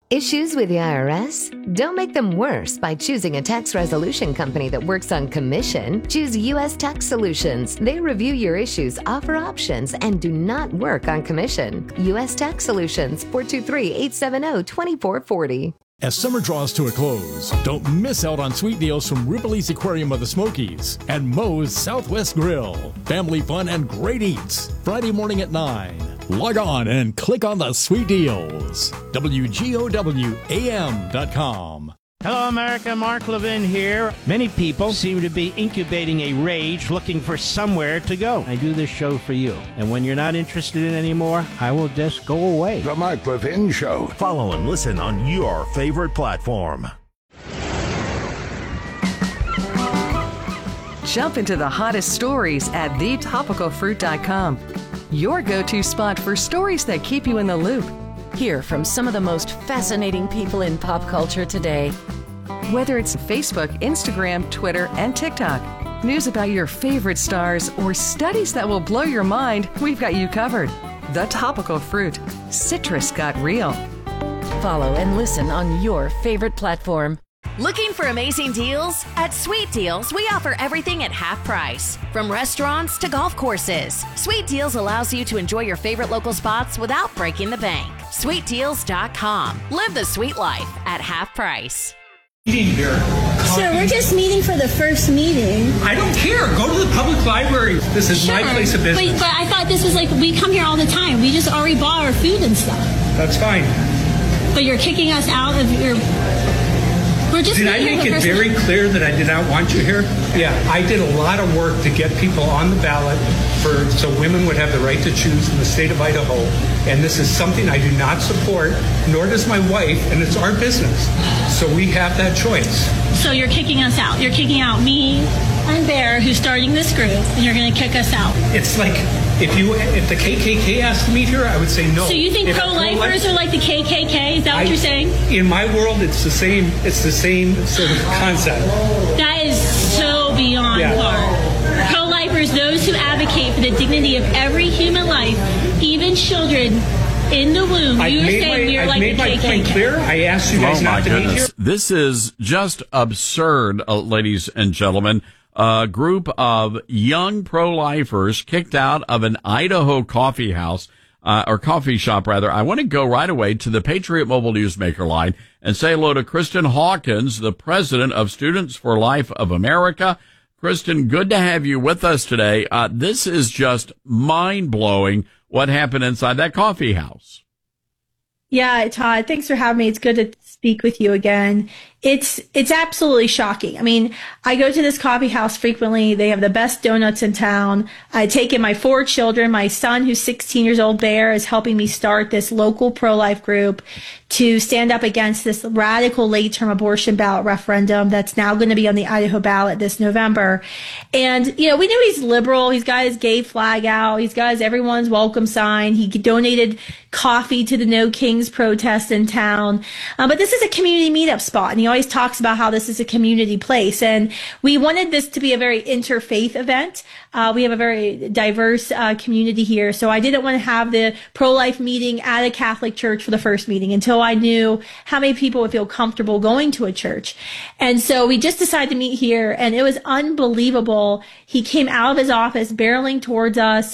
Issues with the IRS? Don't make them worse by choosing a tax resolution company that works on commission. Choose U.S. Tax Solutions. They review your issues, offer options, and do not work on commission. U.S. Tax Solutions, 423-870-2440. As summer draws to a close, don't miss out on sweet deals from Ripley's Aquarium of the Smokies and Moe's Southwest Grill. Family fun and great eats. Friday morning at 9. Log on and click on the sweet deals. WGOWAM.com. Hello, America. Mark Levin here. Many people seem to be incubating a rage looking for somewhere to go. I do this show for you. And when you're not interested in it anymore, I will just go away. The Mark Levin Show. Follow and listen on your favorite platform. Jump into the hottest stories at thetopicalfruit.com. Your go-to spot for stories that keep you in the loop. Hear from some of the most fascinating people in pop culture today. Whether it's Facebook, Instagram, Twitter, and TikTok, news about your favorite stars, or studies that will blow your mind, we've got you covered. The Topical Fruit. Citrus got real. Follow and listen on your favorite platform. Looking for amazing deals? At Sweet Deals, we offer everything at half price. From restaurants to golf courses, Sweet Deals allows you to enjoy your favorite local spots without breaking the bank. SweetDeals.com. Live the sweet life at half price. Sir, we're just meeting for the first meeting. I don't care. Go to the public library. This is my place of business. But I thought this was like, we come here all the time. We just already bought our food and stuff. That's fine. But you're kicking us out of your... Did I make it very clear that I did not want you here? Yeah, I did a lot of work to get people on the ballot so women would have the right to choose in the state of Idaho. And this is something I do not support, nor does my wife, and it's our business. So we have that choice. So you're kicking us out. You're kicking out me and Bear, who's starting this group, and you're going to kick us out. It's like... If the KKK asked to meet here, I would say no. So you think pro-lifers are like the KKK? Is that what you're saying? In my world, it's the same. It's the same sort of concept. That is so beyond hard. Pro-lifers, those who advocate for the dignity of every human life, even children in the womb. You're saying we're like the KKK. I've made my point clear. I asked you guys not to meet here. This is just absurd, ladies and gentlemen. A group of young pro-lifers kicked out of an Idaho coffee house, or coffee shop, rather. I want to go right away to the Patriot Mobile Newsmaker line and say hello to Kristen Hawkins, the president of Students for Life of America. Kristen, good to have you with us today. This is just mind-blowing what happened inside that coffee house. Yeah, Todd, thanks for having me. It's good to speak with you again. It's absolutely shocking. I mean, I go to this coffee house frequently. They have the best donuts in town. I take in my 4 children. My son, who's 16 years old, Bear, is helping me start this local pro-life group to stand up against this radical late-term abortion ballot referendum that's now going to be on the Idaho ballot this November. And, we know he's liberal. He's got his gay flag out. He's got his everyone's welcome sign. He donated coffee to the No Kings protest in town. But this is a community meetup spot, and he always talks about how this is a community place. And we wanted this to be a very interfaith event. We have a very diverse community here. So I didn't want to have the pro-life meeting at a Catholic church for the first meeting until I knew how many people would feel comfortable going to a church. And so we just decided to meet here, and it was unbelievable. He came out of his office barreling towards us.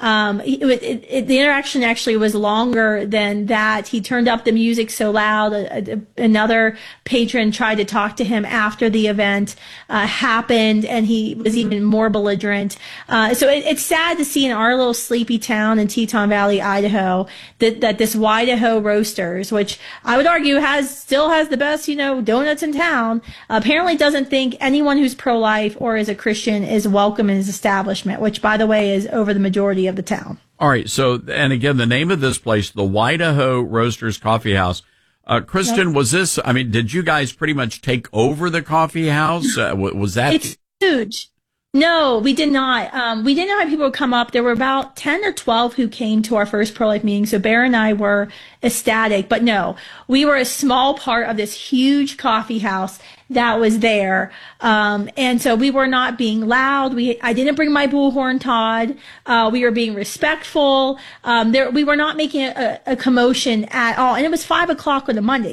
The interaction actually was longer than that. He turned up the music so loud. Another patron tried to talk to him after the event happened, and he was even more belligerent. So it's sad to see in our little sleepy town in Teton Valley, Idaho, that this Idaho Roasters, which I would argue still has the best, donuts in town, apparently doesn't think anyone who's pro-life or is a Christian is welcome in his establishment, which, by the way, is over the majority of the town. All right. So, and again, the name of this place, the Idaho Roasters Coffee House. Kristen, was this, did you guys pretty much take over the coffee house? Was that? It's huge. No, we did not. We didn't know how people would come up. There were about 10 or 12 who came to our first pro-life meeting. So Bear and I were ecstatic. But no, we were a small part of this huge coffee house that was there. And so we were not being loud. I didn't bring my bullhorn, Todd. We were being respectful. We were not making a commotion at all. And it was 5 o'clock on a Monday.